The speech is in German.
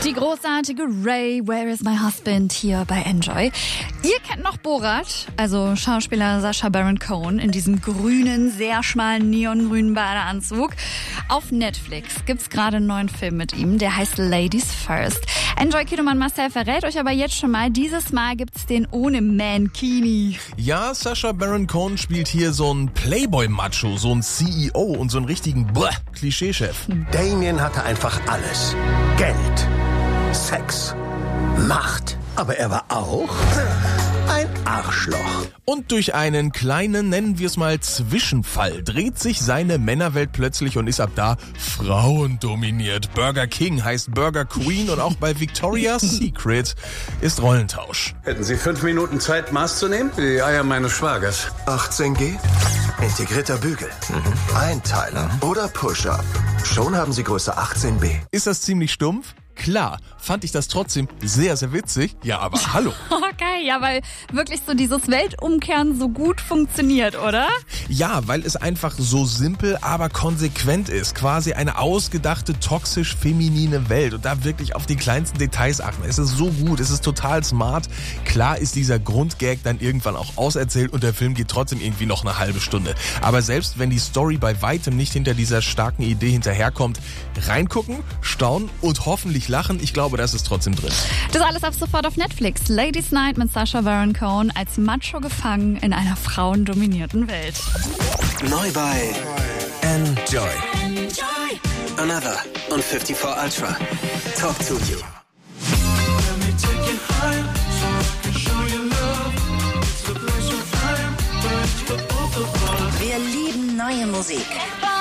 Die großartige Ray, Where is my husband, hier bei Enjoy. Ihr kennt noch Borat, also Schauspieler Sacha Baron Cohen in diesem grünen, sehr schmalen, neongrünen Badeanzug. Auf Netflix gibt's gerade einen neuen Film mit ihm, der heißt Ladies First. Enjoy Kiedemann Marcel verrät euch aber jetzt schon mal, dieses Mal gibt's den ohne Mankini. Ja, Sacha Baron Cohen spielt hier so einen Playboy-Macho, so einen CEO und so einen richtigen Klischeechef. Damien hatte einfach alles. Geld, Sex, Macht. Aber er war auch ein Arschloch. Und durch einen kleinen, nennen wir es mal, Zwischenfall dreht sich seine Männerwelt plötzlich und ist ab da frauendominiert. Burger King heißt Burger Queen und auch bei Victoria's Secret ist Rollentausch. Hätten Sie 5 Minuten Zeit, Maß zu nehmen? Die Eier meines Schwagers. 18G, integrierter Bügel, Einteiler oder Push-Up. Schon haben Sie Größe 18B. Ist das ziemlich stumpf? Klar, fand ich das trotzdem sehr, sehr witzig. Ja, aber hallo. Okay, ja, weil wirklich so dieses Weltumkehren so gut funktioniert, oder? Ja, weil es einfach so simpel, aber konsequent ist. Quasi eine ausgedachte, toxisch-feminine Welt. Und da wirklich auf die kleinsten Details achten. Es ist so gut, es ist total smart. Klar ist dieser Grundgag dann irgendwann auch auserzählt und der Film geht trotzdem irgendwie noch eine halbe Stunde. Aber selbst wenn die Story bei weitem nicht hinter dieser starken Idee hinterherkommt, reingucken, staunen und hoffentlich lachen, ich glaube, das ist trotzdem drin. Das alles ab sofort auf Netflix. Ladies Night mit Sacha Baron Cohen als Macho gefangen in einer frauendominierten Welt. Neu bei Enjoy. Another on 54 Ultra. Talk to you. Wir lieben neue Musik.